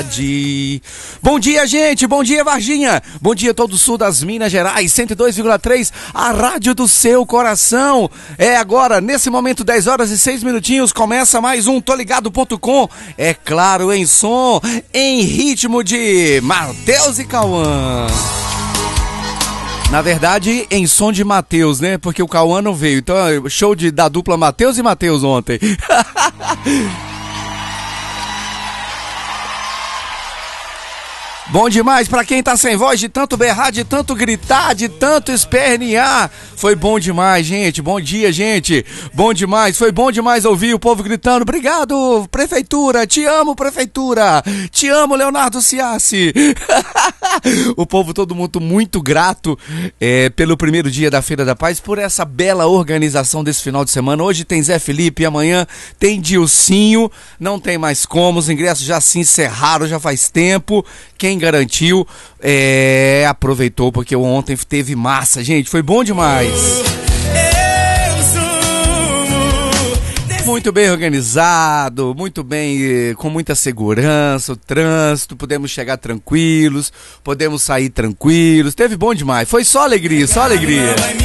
Bom dia, gente, bom dia, Varginha, bom dia todo o sul das Minas Gerais, 102,3, a rádio do seu coração. É agora, nesse momento, 10 horas e 6 minutinhos, começa mais um toligado.com, é claro, em som, em ritmo de Matheus e Cauã. Na verdade, em som de Matheus, né, porque o Cauã não veio, então show da dupla Matheus e Matheus ontem. Bom demais pra quem tá sem voz, de tanto berrar, de tanto gritar, de tanto espernear. Foi bom demais, gente. Bom dia, gente. Bom demais. Foi bom demais ouvir o povo gritando. Obrigado, prefeitura. Te amo, prefeitura. Te amo, Leonardo Ciassi. O povo, todo mundo muito grato pelo primeiro dia da Feira da Paz, por essa bela organização desse final de semana. Hoje tem Zé Felipe, amanhã tem Dilcinho. Não tem mais como, os ingressos já se encerraram, já faz tempo. Quem garantiu, aproveitou, porque ontem teve massa, gente, foi bom demais. Muito bem organizado, muito bem, com muita segurança, o trânsito, podemos chegar tranquilos, podemos sair tranquilos, teve bom demais, foi só alegria, só alegria.